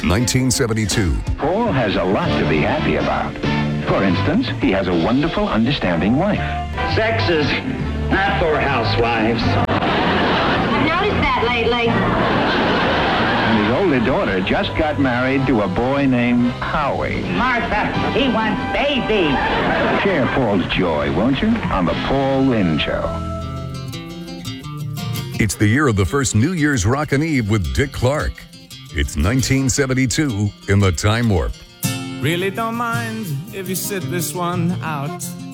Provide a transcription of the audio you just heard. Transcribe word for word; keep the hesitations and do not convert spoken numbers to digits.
nineteen seventy-two. Paul has a lot to be happy about. For instance, he has a wonderful, understanding wife. Sex is not for housewives. I've noticed that lately. And his older daughter just got married to a boy named Howie. Martha, he wants baby. Share Paul's joy, won't you? On the Paul Lynde Show. It's the year of the first New Year's Rockin' Eve with Dick Clark. It's nineteen seventy-two in the Time Warp. Really don't mind if you sit this one out.